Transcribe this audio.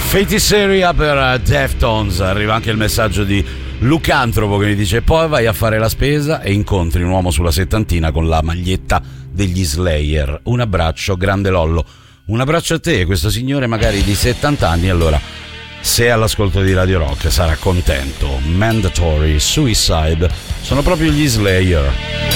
Feiticeria per Deftones. Arriva anche il messaggio di Lucantropo che mi dice: poi vai a fare la spesa e incontri un uomo sulla settantina con la maglietta degli Slayer. Un abbraccio, grande Lollo. Un abbraccio a te, questo signore magari di 70 anni, allora se è all'ascolto di Radio Rock sarà contento. Mandatory Suicide sono proprio gli Slayer.